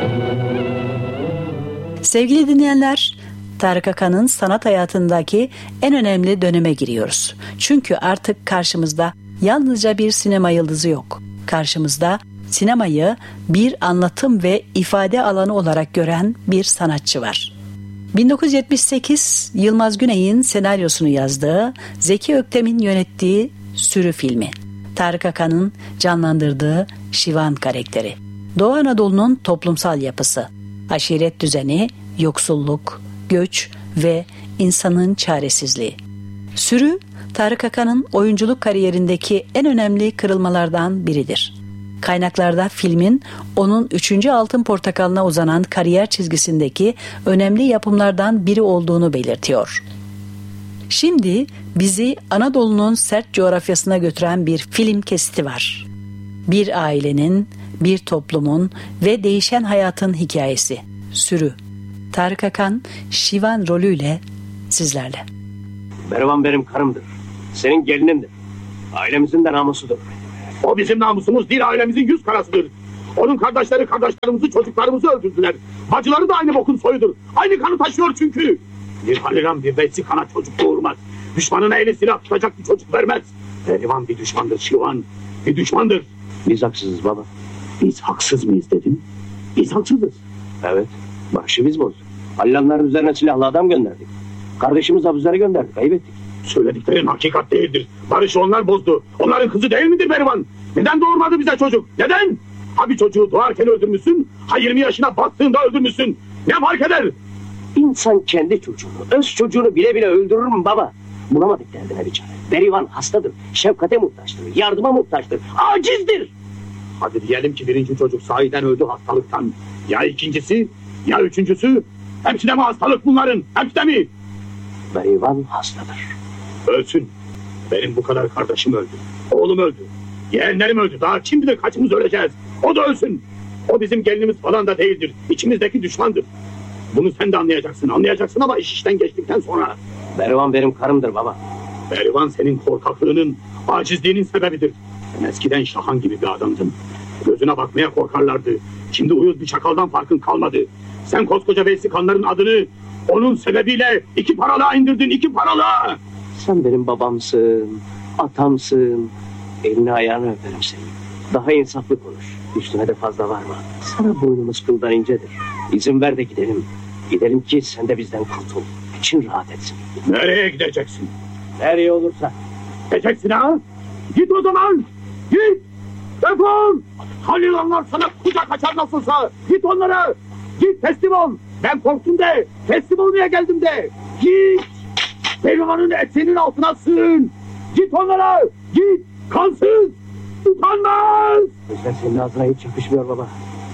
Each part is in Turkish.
Sevgili dinleyenler, Tarık Akan'ın sanat hayatındaki en önemli döneme giriyoruz. Çünkü artık karşımızda yalnızca bir sinema yıldızı yok. Karşımızda sinemayı bir anlatım ve ifade alanı olarak gören bir sanatçı var. 1978 Yılmaz Güney'in senaryosunu yazdığı, Zeki Öktem'in yönettiği Sürü filmi. Tarık Akan'ın canlandırdığı Şivan karakteri. Doğu Anadolu'nun toplumsal yapısı, aşiret düzeni, yoksulluk, göç ve insanın çaresizliği. Sürü, Tarık Akan'ın oyunculuk kariyerindeki en önemli kırılmalardan biridir. Kaynaklarda filmin onun 3. Altın Portakalına uzanan kariyer çizgisindeki önemli yapımlardan biri olduğunu belirtiyor. Şimdi bizi Anadolu'nun sert coğrafyasına götüren bir film kesiti var. Bir ailenin, bir toplumun ve değişen hayatın hikayesi. Sürü. Tarık Akan, Şivan rolüyle sizlerle. Berivan benim karımdır. Senin gelinimdir. Ailemizin de namusudur. O bizim namusumuz değil, ailemizin yüz karasıdır. Onun kardeşlerimizi, çocuklarımızı öldürdüler. Bacıları da aynı bokun soyudur. Aynı kanı taşıyor çünkü. Bir Halilan bir vessikana çocuk doğurmaz. Düşmanına eli silah tutacak bir çocuk vermez. Berivan bir düşmandır Şivan. Bir düşmandır. Biz haksızız baba. Biz haksız mıyız dedim. Biz haksızız. Evet. Barışı biz bozduk. Halilanların üzerine silahlı adam gönderdik. Kardeşimiz Abuzer'e gönderdik. Kaybettik. Söylediklerin hakikat değildir. Barışı onlar bozdu. Onların kızı değil midir Berivan? Neden doğurmadı bize çocuk? Neden? Ha bir çocuğu doğarken öldürmüşsün, ha 20 yaşına bastığında öldürmüşsün. Ne fark eder? İnsan kendi çocuğunu, öz çocuğunu bile bile öldürür mü baba? Bulamadık derdine bir çare. Berivan hastadır, şefkate muhtaçtır, yardıma muhtaçtır, acizdir. Hadi diyelim ki birinci çocuk sahiden öldü hastalıktan. Ya ikincisi, ya üçüncüsü? Hepsi de mi hastalık bunların? Hepsi de mi? Berivan hastadır. Ölsün. Benim bu kadar kardeşim öldü. Oğlum öldü. Yeğenlerim öldü. Daha kim bilir kaçımız öleceğiz. O da ölsün. O bizim gelinimiz falan da değildir. İçimizdeki düşmandır. Bunu sen de anlayacaksın. Anlayacaksın ama iş işten geçtikten sonra. Berivan benim karımdır baba. Berivan senin korkaklığının, acizliğinin sebebidir. Sen eskiden Şahan gibi bir adamdın. Gözüne bakmaya korkarlardı. Şimdi uyuz bir çakaldan farkın kalmadı. Sen koskoca Vesikanların adını onun sebebiyle 2 paralığa indirdin, 2 paralığa. Sen benim babamsın, atamsın. Elini ayağını öperim seni. Daha insaflı konuş. Üstüne de fazla varma. Sana boynumuz kıldan incedir. İzin ver de gidelim. Gidelim ki sen de bizden kurtul. İçin rahat etsin. Nereye gideceksin? Nereye olursa. Gideceksin ha? Git o zaman. Git. Defol. Halilanlar sana kucak açar nasılsa. Git onlara. Git teslim ol. Ben korktum de. Teslim olmaya geldim de. Git. Berivan'ın etinin altına sığın. Git onlara. Git. Kansız. Utanmaz. Gözler senin ağzına hiç yakışmıyor baba.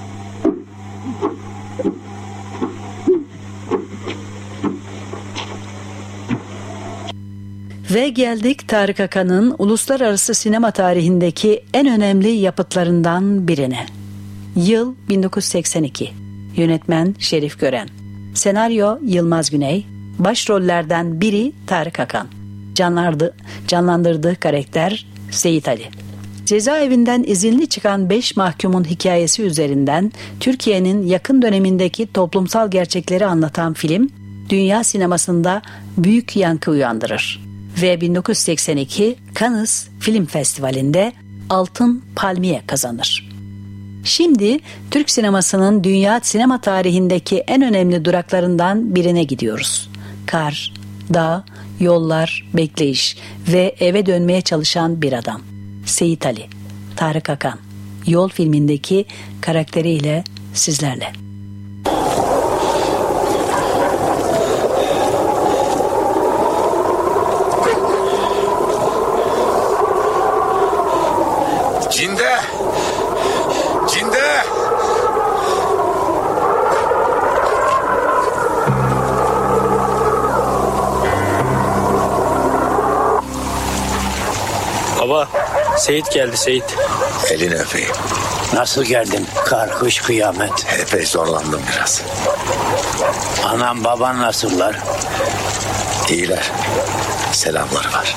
Ve geldik Tarık Akan'ın uluslararası sinema tarihindeki en önemli yapıtlarından birine. Yıl 1982. Yönetmen Şerif Gören. Senaryo Yılmaz Güney. Başrollerden biri Tarık Akan. Canlandırdığı karakter Seyit Ali. Cezaevinden izinli çıkan 5 mahkumun hikayesi üzerinden Türkiye'nin yakın dönemindeki toplumsal gerçekleri anlatan film, dünya sinemasında büyük yankı uyandırır. Ve 1982 Cannes Film Festivali'nde Altın Palmiye kazanır. Şimdi Türk sinemasının dünya sinema tarihindeki en önemli duraklarından birine gidiyoruz. Kar, dağ, yollar, bekleyiş ve eve dönmeye çalışan bir adam. Seyit Ali, Tarık Akan, Yol filmindeki karakteriyle sizlerle. Cinde! Cinde! Baba, Seyit geldi Seyit. Elini öpeyim. Nasıl geldin? Kar, kış, kıyamet. Epey zorlandım biraz. Anam baban nasıllar? İyiler. Selamları var.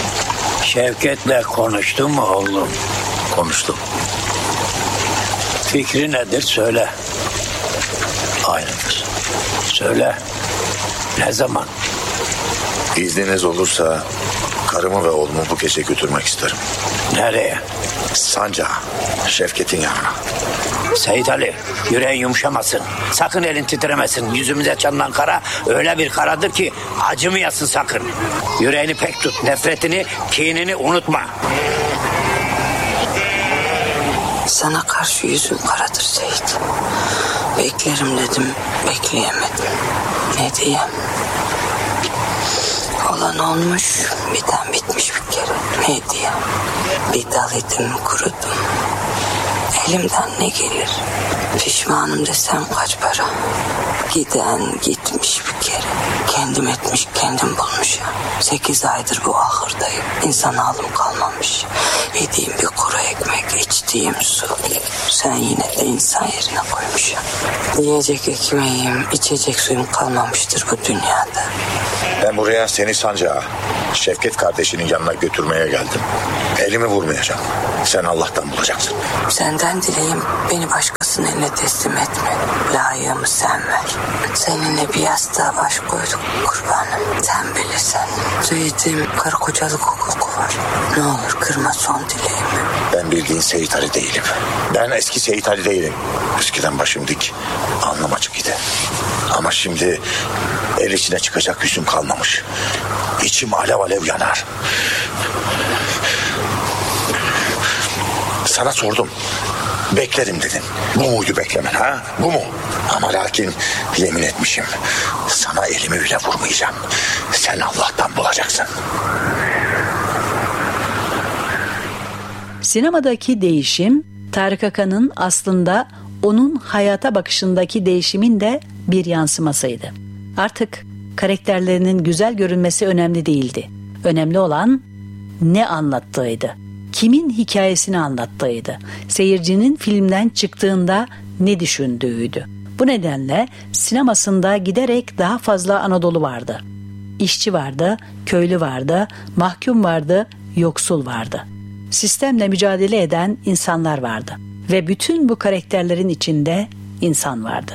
Şevket'le konuştun mu oğlum? Konuştum. Fikri nedir söyle. Aynıdır. Söyle. Ne zaman? İzniniz olursa karımı ve oğlumu bu gece götürmek isterim. Nereye? Sancağa, Şevket'in yanına. Seyit Ali, yüreğin yumuşamasın. Sakın elin titremesin. Yüzümüze çalınan kara öyle bir karadır ki acımayasın sakın. Yüreğini pek tut. Nefretini, kinini unutma. Sana karşı yüzüm karadır Seyit. Beklerim dedim, bekleyemedim. Ne diyeyim? Olan olmuş, biten bitmiş bir kere. Ne diyeyim? Bir dal idim, kurudum. Elimden ne gelir? Pişmanım desem kaç para? Giden gitmiş bir kere. Kendim etmiş, kendim bulmuş ya. 8 aydır bu ahırdayım. İnsan halim kalmamış. Yediğim bir kuru ekmek, içtiğim su. Sen yine de insan yerine koymuş ya. Yiyecek ekmeğim, içecek suyum kalmamıştır bu dünyada. Ben buraya seni sancağa, Şevket kardeşinin yanına götürmeye geldim. Elimi vurmayacağım. Sen Allah'tan bulacaksın. Senden dileğim beni başkasının eline teslim etme. Layığımı sen ver. Seninle bir yastığa baş koyduk kurbanım. Sen bilirsen. Duydum karı kocalık hukuku var. Ne olur kırma son dileğimi. Ben bildiğin Seyit Ali değilim. Ben eski Seyit Ali değilim. Eskiden başım dik, alnım açık idi. Ama şimdi el içine çıkacak yüzüm kalmamış. İçim alev alev yanar. Sana sordum. Beklerim dedin. Bu muydu beklemen ha? Bu mu? Ama lakin yemin etmişim. Sana elimi bile vurmayacağım. Sen Allah'tan bulacaksın. Sinemadaki değişim, Tarık Akan'ın aslında onun hayata bakışındaki değişimin de bir yansımasıydı. Artık karakterlerinin güzel görünmesi önemli değildi. Önemli olan ne anlattığıydı. Kimin hikayesini anlattığıydı. Seyircinin filmden çıktığında ne düşündüğüydü. Bu nedenle sinemasında giderek daha fazla Anadolu vardı. İşçi vardı, köylü vardı, mahkum vardı, yoksul vardı. Sistemle mücadele eden insanlar vardı. Ve bütün bu karakterlerin içinde insan vardı.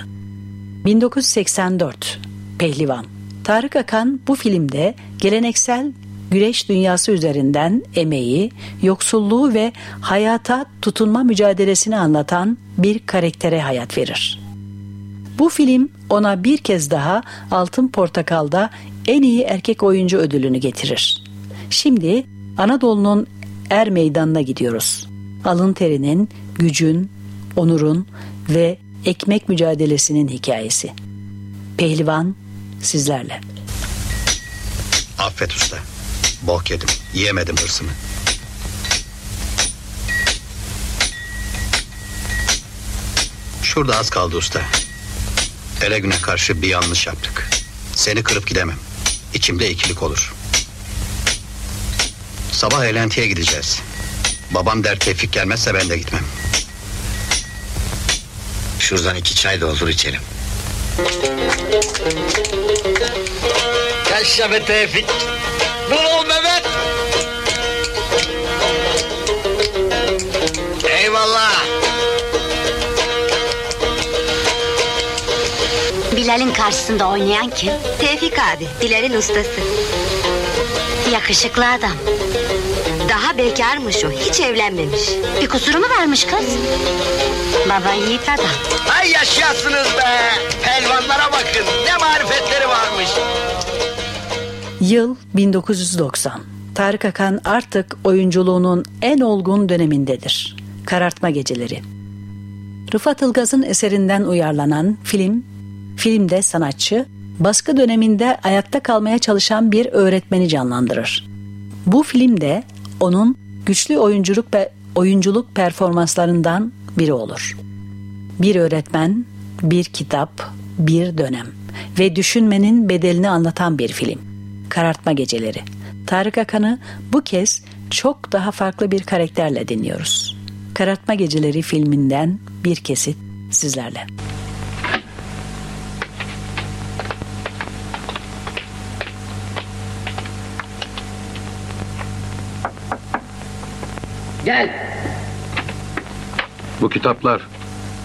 1984 Pehlivan. Tarık Akan bu filmde geleneksel güreş dünyası üzerinden emeği, yoksulluğu ve hayata tutunma mücadelesini anlatan bir karaktere hayat verir. Bu film ona bir kez daha Altın Portakal'da en iyi erkek oyuncu ödülünü getirir. Şimdi Anadolu'nun er meydanına gidiyoruz. Alın terinin, gücün, onurun ve ekmek mücadelesinin hikayesi. Pehlivan sizlerle. Affet usta. Bok yedim. Yiyemedim hırsımı. Şurada az kaldı usta. Ele güne karşı bir yanlış yaptık. Seni kırıp gidemem. İçimde ikilik olur. Sabah eğlentiye gideceğiz. Babam der Tevfik gelmezse ben de gitmem. Şuradan 2 çay doldur içelim. Yaşa be Tevfik. Dur ol Mehmet. Eyvallah. Bilal'in karşısında oynayan kim? Tevfik abi, Bilal'in ustası. Yakışıklı adam. Daha bekarmış o, hiç evlenmemiş. Bir kusuru mu varmış kız? Baba yiğit adam. Ay yaşayasınız be. Pelvanlara bakın, ne marifetleri varmış. Yıl 1990. Tarık Akan artık oyunculuğunun en olgun dönemindedir. Karartma Geceleri. Rıfat Ilgaz'ın eserinden uyarlanan filmde sanatçı, baskı döneminde ayakta kalmaya çalışan bir öğretmeni canlandırır. Bu filmde onun güçlü oyunculuk performanslarından biri olur. Bir öğretmen, bir kitap, bir dönem ve düşünmenin bedelini anlatan bir film. Karartma Geceleri. Tarık Akan'ı bu kez çok daha farklı bir karakterle dinliyoruz. Karartma Geceleri filminden bir kesit sizlerle. Gel. Bu kitaplar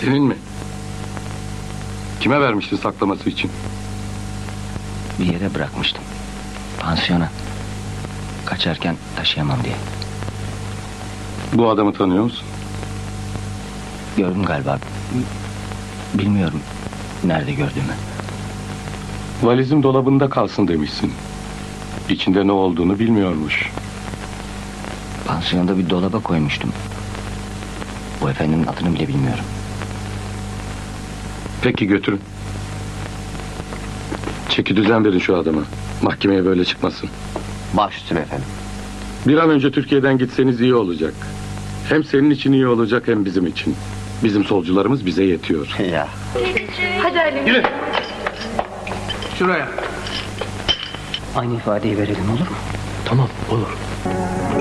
Senin mi? Kime vermiştin saklaması için? Bir yere bırakmıştım. Pansiyona. Kaçarken taşıyamam diye. Bu adamı tanıyor musun? Gördüm galiba. Bilmiyorum nerede gördüğümü. Valizim dolabında kalsın demişsin. İçinde ne olduğunu bilmiyormuş. Pansiyonda bir dolaba koymuştum. Bu efendinin adını bile bilmiyorum. Peki götürün. Çeki düzen verin şu adama. Mahkemeye böyle çıkmasın. Baş üstüne efendim. Bir an önce Türkiye'den gitseniz iyi olacak. Hem senin için iyi olacak hem bizim için. Bizim solcularımız bize yetiyor. Ya. Hadi Ali. Yürü. Şuraya. Aynı ifadeyi verelim olur mu? Tamam olur.